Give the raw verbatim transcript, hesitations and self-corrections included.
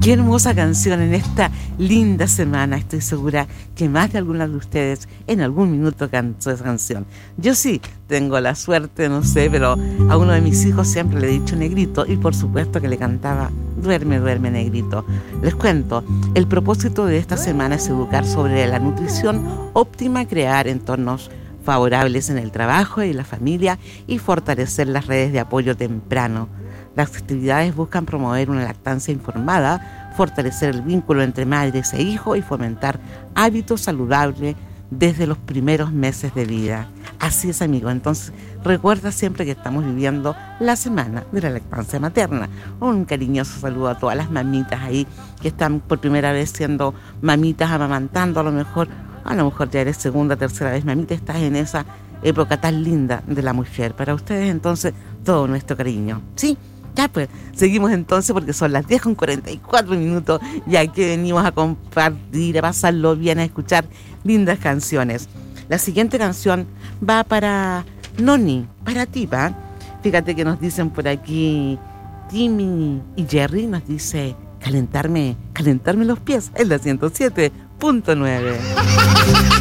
Qué hermosa canción en esta linda semana. Estoy segura que más de alguna de ustedes en algún minuto cantó esa canción. Yo sí tengo la suerte, no sé, pero a uno de mis hijos siempre le he dicho Negrito y por supuesto que le cantaba Duerme, duerme, Negrito. Les cuento, el propósito de esta semana es educar sobre la nutrición óptima, crear entornos favorables en el trabajo y la familia y fortalecer las redes de apoyo temprano. Las actividades buscan promover una lactancia informada, fortalecer el vínculo entre madres e hijos y fomentar hábitos saludables desde los primeros meses de vida. Así es, amigo. Entonces, recuerda siempre que estamos viviendo la semana de la lactancia materna. Un cariñoso saludo a todas las mamitas ahí que están por primera vez siendo mamitas, amamantando. A lo mejor, a lo mejor ya eres segunda, tercera vez mamita, estás en esa época tan linda de la mujer. Para ustedes, entonces, todo nuestro cariño. ¿Sí? Ya pues, seguimos entonces porque son las diez con cuarenta y cuatro minutos y aquí venimos a compartir, a pasarlo bien, a escuchar lindas canciones. La siguiente canción va para Noni, para ti, ¿va? Fíjate que nos dicen por aquí, Timmy y Jerry nos dice, calentarme, calentarme los pies, es la ciento siete punto nueve.